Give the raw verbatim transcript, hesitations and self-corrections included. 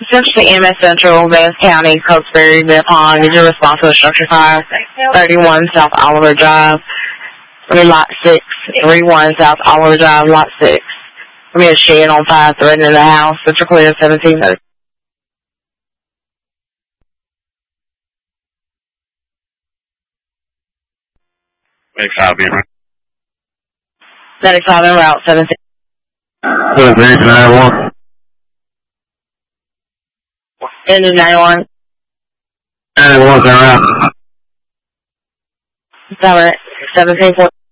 Central to M S Central, Vance County, Cokesbury, Bear Pond. Did you respond to a structure fire? thirty-one South Oliver Drive. I mean, lot six. thirty-one South Oliver Drive, lot six. I mean, a shed on fire threatening the house. Central clear, seventeen thirty. ninety-five, be right. ninety-five en route, seventeen. seventeen, ninety-one. Engine ninety-one. ninety-one, en route. seventeen four.